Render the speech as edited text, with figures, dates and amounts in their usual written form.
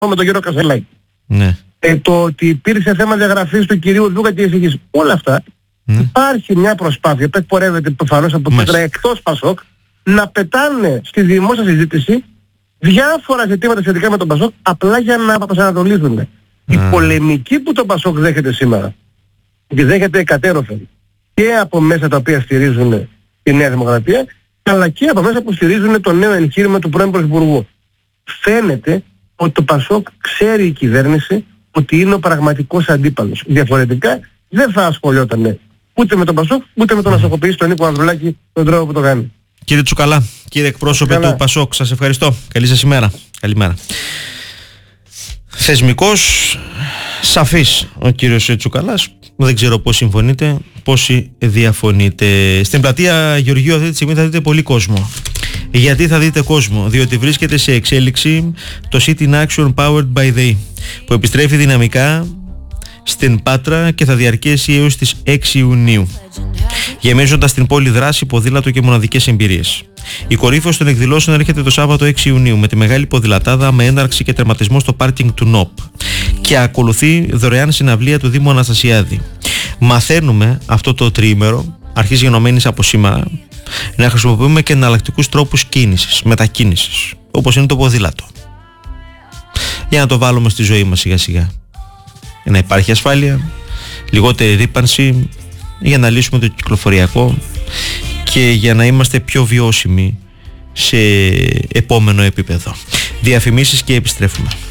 με τον κύριο Κασελάκη. Ναι. Το ότι υπήρξε θέμα διαγραφής του κυρίου Δούκα και εισηγής. Όλα αυτά, υπάρχει μια προσπάθεια που εκπορεύεται προφανώς από κέντρα εκτός Πασόκ να πετάνε στη δημόσια συζήτηση διάφορα ζητήματα σχετικά με τον Πασόκ απλά για να προσανατολίζουν. Η πολεμική που το Πασόκ δέχεται σήμερα, τη δέχεται κατέρωθεν και από μέσα τα οποία στηρίζουν τη Νέα Δημοκρατία, αλλά και από μέσα που στηρίζουν το νέο εγχείρημα του πρώην Πρωθυπουργού. Φαίνεται ότι το Πασόκ ξέρει η κυβέρνηση ότι είναι ο πραγματικός αντίπαλος. Διαφορετικά δεν θα ασχολιόταν ούτε με τον Πασόκ, ούτε με τον αστοχοποιήσει τον Νίκο Ανδρουλάκη τον τρόπο που το κάνει. Κύριε Τσουκαλά, κύριε εκπρόσωπε του Πασόκ, σας ευχαριστώ. Καλή σας ημέρα. Καλημέρα. Θεσμικός, σαφής ο κύριος Τσουκαλάς. Δεν ξέρω πώς συμφωνείτε, πόσοι διαφωνείτε. Στην πλατεία Γεωργίου αυτή τη στιγμή θα δείτε πολύ κόσμο. Γιατί θα δείτε κόσμο? Διότι βρίσκεται σε εξέλιξη το Sit in Action Powered by They, που επιστρέφει δυναμικά στην Πάτρα και θα διαρκέσει έως τις 6 Ιουνίου, γεμίζοντας την πόλη δράση, ποδήλατο και μοναδικές εμπειρίες. Η κορύφωση των εκδηλώσεων έρχεται το Σάββατο 6 Ιουνίου με τη μεγάλη ποδηλατάδα με έναρξη και τερματισμό στο πάρκινγκ του ΝΟΠ και ακολουθεί δωρεάν συναυλία του Δήμου Αναστασιάδη. Μαθαίνουμε αυτό το τριήμερο, αρχής γενομένης από σήμερα, να χρησιμοποιούμε και εναλλακτικούς τρόπους κίνησης, μετακίνησης, όπως είναι το ποδήλατο, για να το βάλουμε στη ζωή μας σιγά σιγά, για να υπάρχει ασφάλεια, λιγότερη ρύπανση, για να λύσουμε το κυκλοφοριακό και για να είμαστε πιο βιώσιμοι σε επόμενο επίπεδο. Διαφημίσεις και επιστρέφουμε.